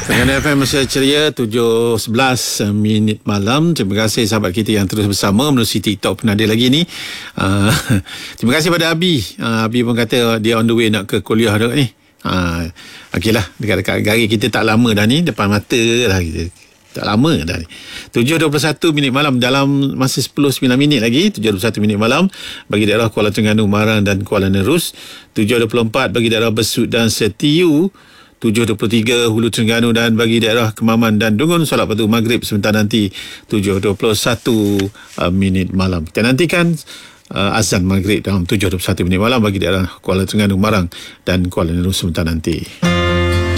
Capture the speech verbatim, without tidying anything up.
Dengan F M Malaysia Ceria tujuh sebelas minit malam. Terima kasih sahabat kita yang terus bersama melalui TikTok pun ada lagi ni. Uh, terima kasih pada Abi. Uh, Abi pun kata dia on the way nak ke kuliah dah ni. Uh, Okeylah, dekat-dekat gari kita tak lama dah ni, depan mata dah kita. Tak lama dah ni. tujuh dua puluh satu minit malam, dalam masa sepuluh sembilan minit lagi. tujuh dua puluh satu minit malam bagi daerah Kuala Terengganu, Marang dan Kuala Nerus. tujuh dua puluh empat bagi daerah Besut dan Setiu. tujuh dua puluh tiga Hulu Terengganu, dan bagi daerah Kemaman dan Dungun solat fardu maghrib sebentar nanti tujuh dua puluh satu uh, minit malam. Kita nantikan uh, azan maghrib dalam tujuh dua puluh satu minit malam bagi daerah Kuala Terengganu, Marang dan Kuala Nerus sebentar nanti.